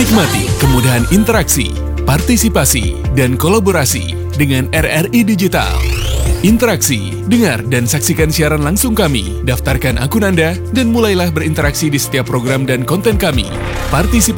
Nikmati kemudahan interaksi, partisipasi, dan kolaborasi dengan RRI Digital. Interaksi, dengar dan saksikan siaran langsung kami, daftarkan akun Anda, dan mulailah berinteraksi di setiap program dan konten kami. Partisipasi